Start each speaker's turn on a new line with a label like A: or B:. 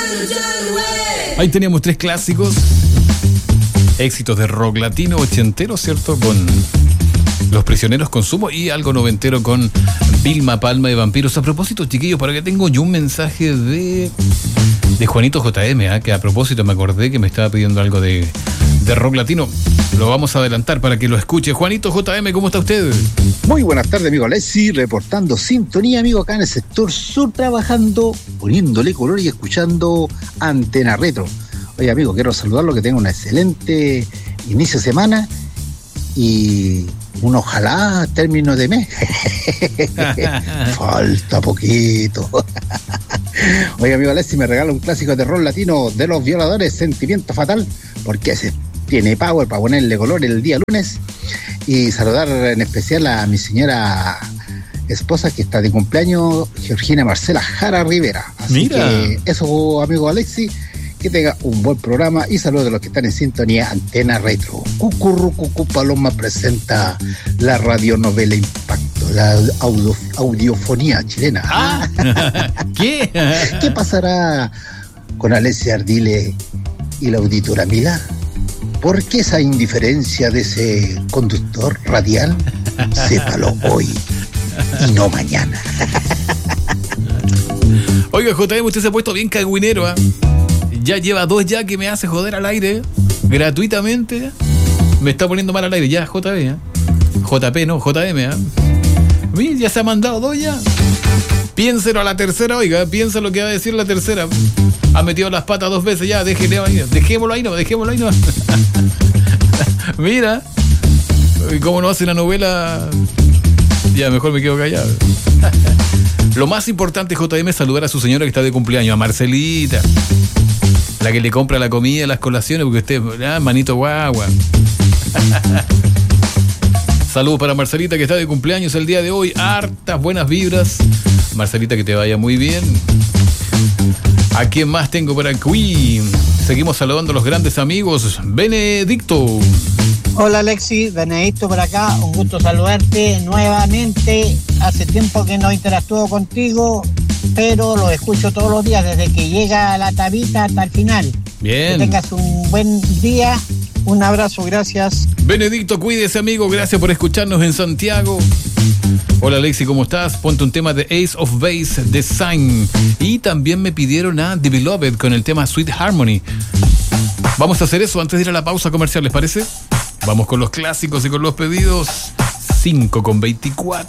A: Ahí teníamos 3 clásicos, éxitos de rock latino ochentero, ¿cierto? Con Los Prisioneros con Sumo y algo noventero con Vilma Palma de Vampiros. A propósito, chiquillos, para que tengo yo un mensaje de Juanito JM, que a propósito me acordé que me estaba pidiendo algo de rock latino. Lo vamos a adelantar para que lo escuche. Juanito JM, ¿cómo está usted?
B: Muy buenas tardes, amigo Alexi, reportando sintonía, amigo, acá en el sector sur, trabajando, poniéndole color y escuchando Antena Retro. Oye, amigo, quiero saludarlo, que tenga un excelente inicio de semana y un ojalá término de mes. Falta poquito. Oye, amigo Alexi, me regala un clásico de rock latino de Los Violadores, Sentimiento Fatal, porque ese tiene power para ponerle color el día lunes. Y saludar en especial a mi señora esposa, que está de cumpleaños, Georgina Marcela Jara Rivera. Así Mira. Que eso, amigo Alexi, que tenga un buen programa y saludos a los que están en sintonía. Antena Retro. Cucurrucucú Paloma presenta la radionovela Impacto, la audiofonía chilena.
A: ¿Qué?
B: ¿Qué pasará con Alessia Ardile y la auditora Mila? ¿Por qué esa indiferencia de ese conductor radial? Sépalo hoy y no mañana.
A: Oiga, JM, usted se ha puesto bien cagüinero, ¿eh? Ya lleva 2 ya que me hace joder al aire, gratuitamente. Me está poniendo mal al aire, ya, JB, ¿eh? JP, no, JM, ¿eh? Mira, ya se ha mandado 2 ya. Piénselo a la tercera, oiga, piensa lo que va a decir la tercera. Ha metido las patas 2 veces ya, dejémoslo ahí no. Mira, ¿cómo no hace la novela? Ya, mejor me quedo callado. Lo más importante, JM, es saludar a su señora que está de cumpleaños, a Marcelita, la que le compra la comida, las colaciones, porque usted, manito guagua. Saludos para Marcelita, que está de cumpleaños el día de hoy. Hartas buenas vibras. Marcelita, que te vaya muy bien. ¿A quién más tengo por aquí? Seguimos saludando a los grandes amigos. Benedicto.
C: Hola Alexi, Benedicto por acá. Un gusto saludarte nuevamente. Hace tiempo que no interactúo contigo, pero lo escucho todos los días, desde que llega la tabita hasta el final.
A: Bien.
C: Que tengas un buen día. Un abrazo, gracias.
A: Benedicto, cuídese, amigo. Gracias por escucharnos en Santiago. Hola, Alexi, ¿cómo estás? Ponte un tema de Ace of Base de Sign. Y también me pidieron a The Beloved con el tema Sweet Harmony. Vamos a hacer eso antes de ir a la pausa comercial, ¿les parece? Vamos con los clásicos y con los pedidos. 5:24.